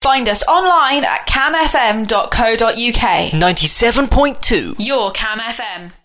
Find us online at camfm.co.uk. 97.2. Your Cam FM.